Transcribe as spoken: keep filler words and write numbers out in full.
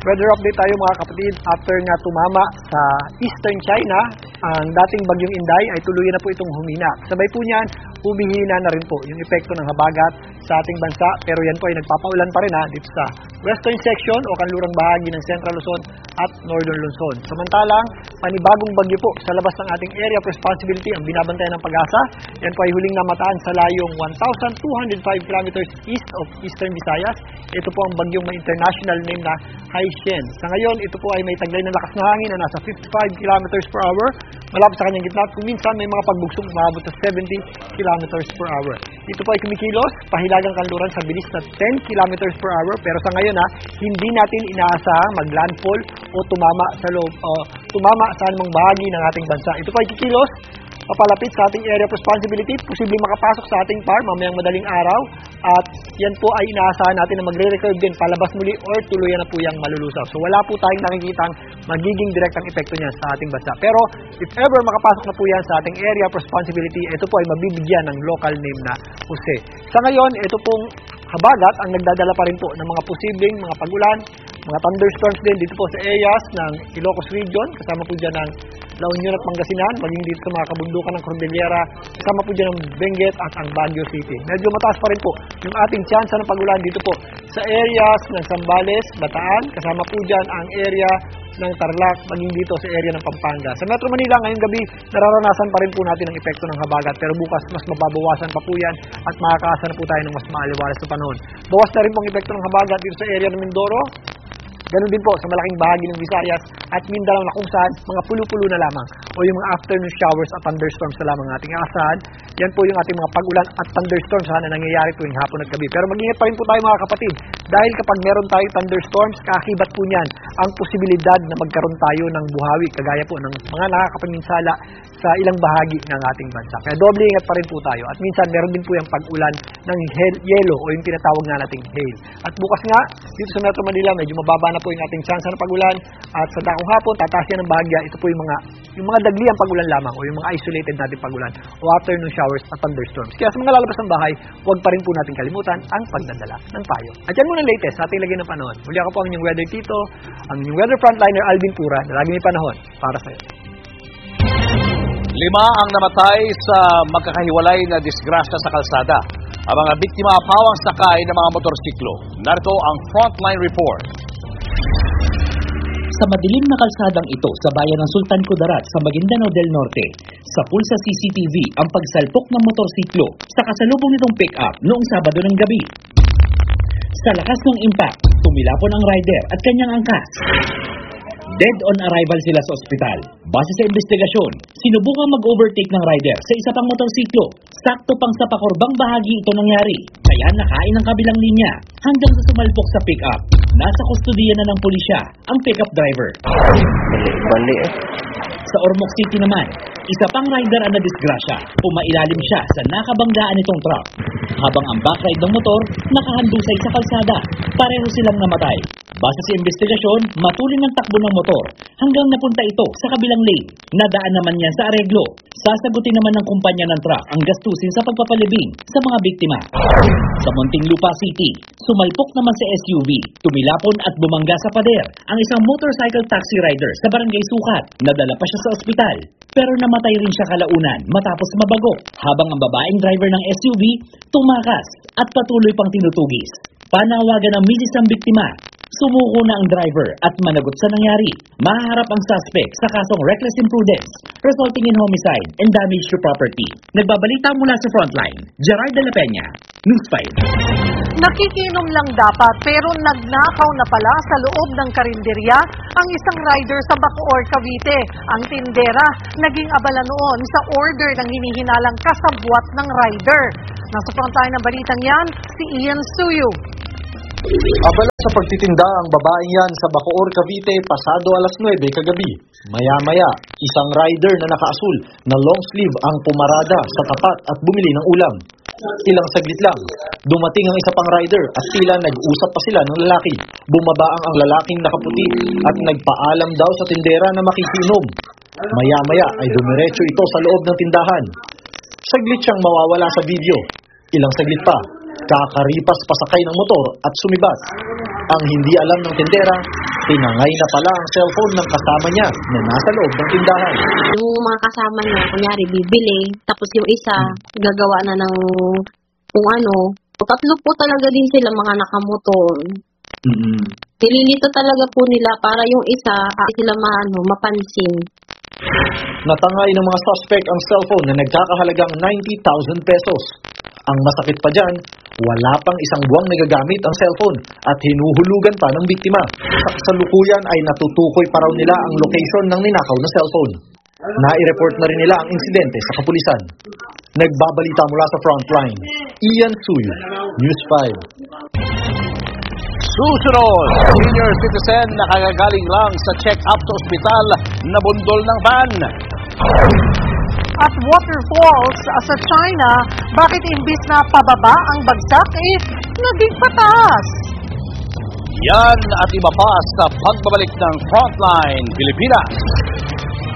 Weather update tayo mga kapatid. After nga tumama sa Eastern China, ang dating bagyong Inday ay tuluyan na po itong humina. Sabay po niyan, humihina na rin po yung epekto ng habagat sa ating bansa. Pero yan po ay nagpapaulan pa rin ha, dito sa western section o kanlurang bahagi ng Central Luzon at Northern Luzon. Samantalang, panibagong bagyo po sa labas ng ating area of responsibility ang binabantayan ng Pag-asa. Yan po ay huling namataan sa layong one thousand two hundred five kilometers east of Eastern Visayas. Ito po ang bagyong may international name na Haishen. Sa ngayon, ito po ay may taglay ng lakas na hangin na nasa fifty-five kilometers per hour. Malapit sa kanyang gitna at kung minsan may mga pagbugsong umabot sa seventy kilometers per hour. Ito po ay kumikilos, pahilagang kanluran sa bilis na ten kilometers per hour. Pero sa ngayon ha, hindi natin inaasahang mag-landfall o tumama sa loob, o tumama sa anumang bahagi ng ating bansa. Ito po ay kikilos, papalapit sa ating area of responsibility, posibleng makapasok sa ating farm mamayang madaling araw, at yan po ay inaasahan natin na magre-recurve din palabas muli or tuluyan na po yung malulusaw. So wala po tayong nakikitang magiging direktang epekto niya sa ating bansa. Pero if ever makapasok na po yan sa ating area of responsibility, ito po ay mabibigyan ng local name na Jose. Sa ngayon, ito pong habagat ang nagdadala pa rin po ng mga posibleng mga pag-ulan, mga thunderstorms din dito po sa areas ng Ilocos Region, kasama po dyan ng La Union at Pangasinan, maging dito sa mga kabundukan ng Cordillera, kasama po dyan ng Benguet at ang Baguio City. Medyo mataas pa rin po yung ating tsansa ng pag-ulan dito po sa areas ng Zambales, Bataan, kasama po dyan ang area ng Tarlac, maging dito sa area ng Pampanga. Sa Metro Manila, ngayong gabi, nararanasan pa rin po natin ang epekto ng habagat, pero bukas mas mababawasan pa po yan at makakaasa na po tayo ng mas maaliwalas na panahon. Bawas na rin po ang epekto ng habagat dito sa area ng Mindoro. Ganun din po sa malaking bahagi ng Visayas at Mindanao na kung saan mga pulo-pulo na lamang o yung mga afternoon showers at thunderstorms na lamang ating aasahan. Yan po yung ating mga pag-ulan at thunderstorms na nangyayari tuwing hapon at gabi. Pero mag-ingat pa rin po tayo mga kapatid dahil kapag meron tayong thunderstorms, kaakibat po niyan ang posibilidad na magkaroon tayo ng buhawi kagaya po ng mga nakakapaminsala sa ilang bahagi ng ating bansa. Kaya doble ingat pa rin po tayo. At minsan meron din po yung pag-ulan ng yelo o yung tinatawag nga nating hail. At bukas nga, dito sa Metro Manila, medyo mababa na po yung ating chance ng pag-ulan. At sa dakong hapon, tataas yan ng bahagya. Ito po yung mga yung mga dagliang pag-ulan lamang o yung mga isolated natin pag-ulan o afternoon showers at thunderstorms. Kaya sa mga lalabas ng bahay, huwag pa rin po natin kalimutan ang pagdadala ng payo. At yan muna latest sa ating lagay ng panahon. Muli ako po ang inyong weather tito, ang inyong weather frontliner Alvin Pura, na lagi may panahon para sa iyo. Lima ang namatay sa magkakahiwalay na disgrasya sa kalsada. Ang mga biktima pawang sakay ng mga motorsiklo. Narito ang Frontline Report. Sa madilim na kalsadang ito sa bayan ng Sultan Kudarat sa Maguindanao del Norte, sa pulsa C C T V ang pagsalpok ng motorsiklo sa kasalubong nitong pick-up noong Sabado ng gabi. Sa lakas ng impact, tumilapon ang rider at kanyang angkas. Dead on arrival sila sa ospital. Base sa investigasyon, sinubukang mag-overtake ng rider sa isa pang motorsiklo. Sakto pang sa pakurbang bahagi ito nangyari. Kaya nakain ang kabilang linya hanggang sa sumalpok sa pick-up. Nasa kustudiya na ng pulisya ang pick-up driver. Bali eh. Sa Ormoc City naman, isa pang rider ang nadisgrasya. Pumailalim siya sa nakabanggaan nitong truck. Habang ang backride ng motor nakahandusay sa kalsada, pareho silang namatay. Base sa investigasyon, matuloy ang takbo ng motor hanggang napunta ito sa kabilang lane. Nadaan naman niya sa areglo. Sasagutin naman ng kumpanya ng truck ang gastusin sa pagpapalibing sa mga biktima. Sa Muntinlupa City, sumalpok naman sa S U V, tumilapon at bumangga sa pader ang isang motorcycle taxi rider sa Barangay Sukat. Nadala pa siya sa ospital, pero namatay rin siya kalaunan matapos mabagok, habang ang babaeng driver ng S U V tumakas at patuloy pang tinutugis. Panawagan ng misis ng biktima. Sumuko na ang driver at managot sa nangyari. Mahaharap ang suspect sa kasong reckless imprudence resulting in homicide and damage to property. Nagbabalita mula sa Frontline, Gerard de la Peña, News five. Nakikinom lang dapat pero nagnakaw na pala sa loob ng karinderya ang isang rider sa Bacoor, Cavite. Ang tindera naging abala noon sa order ng hinihinalang kasabwat ng rider. Nasa Frontline ng balitang yan, si Ian Suyo. Abala sa pagtitinda ang babaeng yan sa Bacoor, Cavite pasado alas nuwebe kagabi. Maya-maya, isang rider na nakaasul na long sleeve ang pumarada sa tapat at bumili ng ulam. Ilang saglit lang, dumating ang isa pang rider at tila nag-usap pa sila ng lalaki. Bumaba ang ang lalaking nakaputi at nagpaalam daw sa tindera na makikinom. Maya-maya ay dumiretso ito sa loob ng tindahan. Saglit siyang mawawala sa video. Ilang saglit pa, kakaripas pasakay ng motor at sumibat. Ang hindi alam ng tindera, Tinangay na pala ang cellphone ng kasama niya na nasa loob ng tindahan. Yung mga kasama niya, kunyari, bibili. Tapos yung isa, gagawa na ng kung ano. Tatlo po talaga din sila mga nakamotor. Mm-hmm. Nililito talaga po nila para yung isa, ah, sila maano, mapansin. Natangay ng mga suspect ang cellphone na nagkakahalagang ninety thousand pesos. Ang masakit pa dyan, wala pang isang buwang nagagamit ang cellphone at hinuhulugan pa ng biktima. Sa kasalukuyan ay natutukoy pa raw nila ang location ng ninakaw na cellphone. Nai-report na rin nila ang insidente sa kapulisan. Nagbabalita mula sa frontline, Ian Suyo, News five. Susunod, senior citizen na kagagaling lang sa check-up sa ospital na bundol ng van. At waterfalls sa China, bakit imbis na pababa ang bagsak, eh, naging pataas? Yan at iba pa sa pagbabalik ng Frontline Pilipinas.